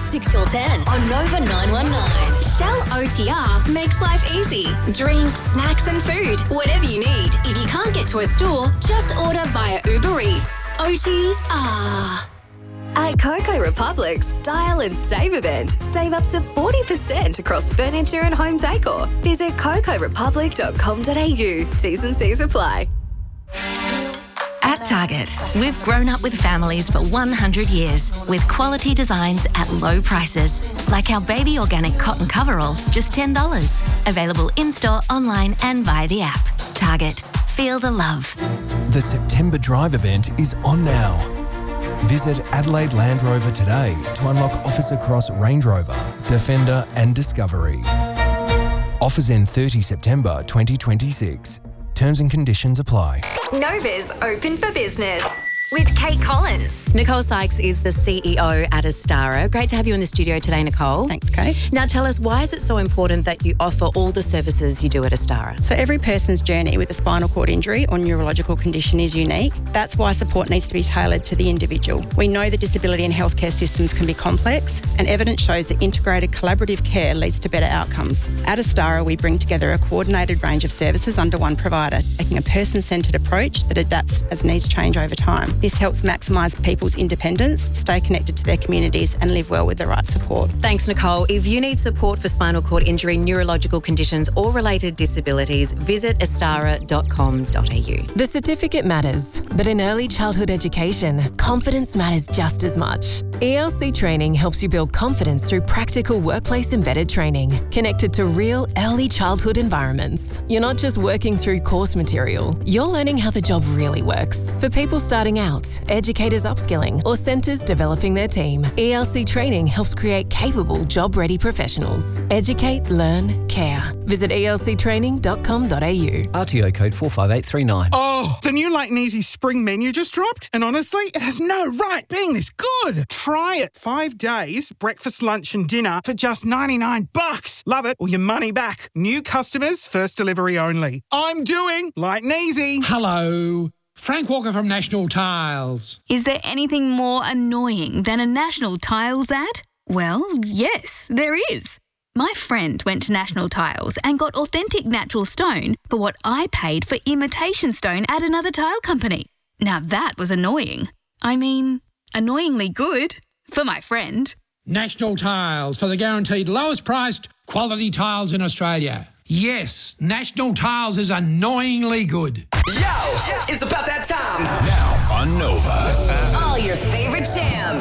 6 till 10 on Nova 919. Shell OTR makes life easy. Drinks, snacks and food, whatever you need. If you can't get to a store, just order via Uber Eats. OTR. At Coco Republic's Style and Save event, save up to 40% across furniture and home decor. Visit cocorepublic.com.au. T's and C's apply. At Target, we've grown up with families for 100 years with quality designs at low prices. Like our baby organic cotton coverall, just $10. Available in-store, online and via the app. Target. Feel the love. The September Drive event is on now. Visit Adelaide Land Rover today to unlock offers across Range Rover, Defender and Discovery. Offers end 30 September 2026. Terms and conditions apply. Nova's open for business with Kate Collins. Nicole Sykes is the CEO at Astara. Great to have you in the studio today, Nicole. Thanks, Kate. Now tell us, why is it so important that you offer all the services you do at Astara? So every person's journey with a spinal cord injury or neurological condition is unique. That's why support needs to be tailored to the individual. We know that disability and healthcare systems can be complex, and evidence shows that integrated collaborative care leads to better outcomes. At Astara, we bring together a coordinated range of services under one provider, taking a person-centred approach that adapts as needs change over time. This helps maximise people's independence, stay connected to their communities and live well with the right support. Thanks, Nicole. If you need support for spinal cord injury, neurological conditions or related disabilities, visit astara.com.au. The certificate matters, but in early childhood education, confidence matters just as much. ELC Training helps you build confidence through practical workplace-embedded training, connected to real early childhood environments. You're not just working through course material, you're learning how the job really works. For people starting out, educators upskilling, or centres developing their team, ELC Training helps create capable, job-ready professionals. Educate, learn, care. Visit elctraining.com.au. RTO code 45839. Oh, the new Light and Easy spring menu just dropped, and honestly, it has no right being this good. Try it. 5 days, breakfast, lunch and dinner for just $99. Love it or your money back. New customers, first delivery only. I'm doing Light and Easy. Hello. Frank Walker from National Tiles. Is there anything more annoying than a National Tiles ad? Well, yes, there is. My friend went to National Tiles and got authentic natural stone for what I paid for imitation stone at another tile company. Now that was annoying. I mean, annoyingly good for my friend. National Tiles, for the guaranteed lowest priced quality tiles in Australia. Yes, National Tiles is annoyingly good. Yo, it's about that time. Now on Nova. All your favorite jams.